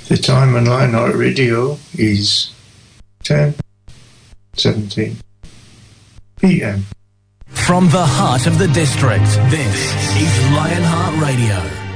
The time on Lionheart Radio is 10:17 p.m. From the heart of the district, this is Lionheart Radio.